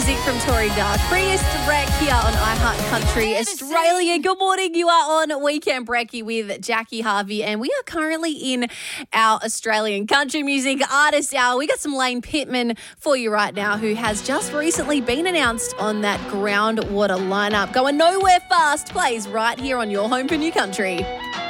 music from Tori Dark. Priest Breck here on iHeart Country Australia. Good morning. You are on Weekend Brekkie with Jackie Harvey, and we are currently in our Australian country music artist hour. We got some Lane Pittman for you right now, who has just recently been announced on that Groundwater lineup. Going nowhere fast, plays right here on your home for new country.